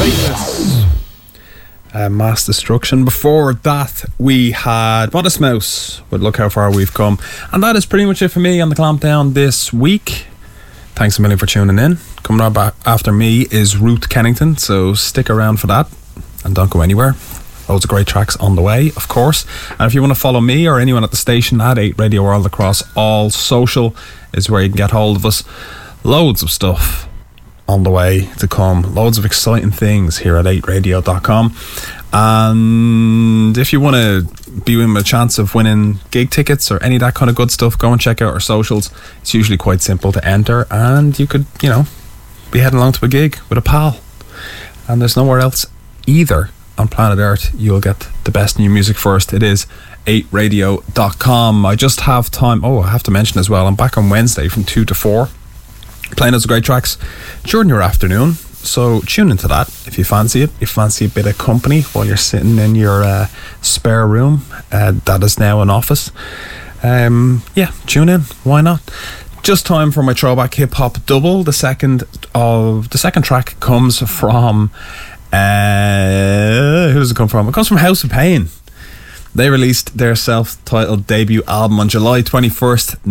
Weightless. Mass Destruction. Before that, we had Modest Mouse with Look How Far We've Come. And that is pretty much it for me on the Clampdown this week. Thanks a million for tuning in. Coming up after me is Ruth Kennington, so stick around for that and don't go anywhere. Loads of great tracks on the way, of course. And if you want to follow me or anyone at the station at 8 Radio World across all social is where you can get hold of us. Loads of stuff on the way to come. Loads of exciting things here at 8radio.com. And if you want to be in a chance of winning gig tickets or any of that kind of good stuff, go and check out our socials. It's usually quite simple to enter, and you could, be heading along to a gig with a pal. And there's nowhere else either on planet Earth you'll get the best new music first. It is 8radio.com. I just have time. I have to mention as well, I'm back on Wednesday from 2 to 4 playing those great tracks during your afternoon, so tune into that if you fancy it. If you fancy a bit of company while you're sitting in your spare room that is now an office, tune in, why not? Just time for my throwback hip hop double. The second track comes from who does it come from? It comes from House of Pain. They released their self-titled debut album on July 21st,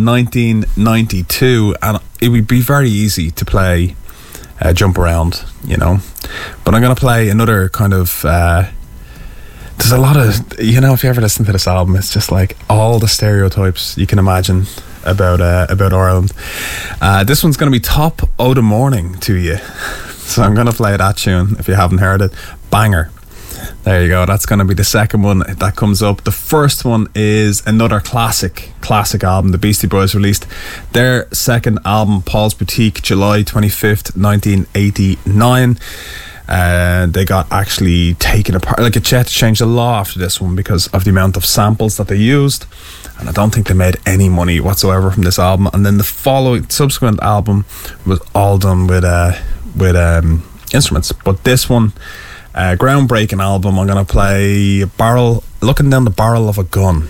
1992, and it would be very easy to play Jump Around, but I'm going to play another kind of there's a lot of, if you ever listen to this album, it's just like all the stereotypes you can imagine about Ireland. This one's going to be Top o' the Morning to you, so I'm going to play that tune if you haven't heard it. Banger. There you go. That's going to be the second one that comes up. The first one is another classic album. The Beastie Boys released their second album, Paul's Boutique, July 25th, 1989. They got actually taken apart. Like, it changed a lot after this one because of the amount of samples that they used. And I don't think they made any money whatsoever from this album. And then the subsequent album was all done with instruments. But this one, groundbreaking album. I'm going to play Looking Down the Barrel of a Gun,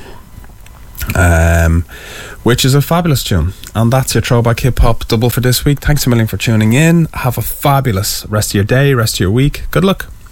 which is a fabulous tune. And that's your throwback hip hop double for this week. Thanks a million for tuning in. Have a fabulous rest of your day, rest of your week. Good luck.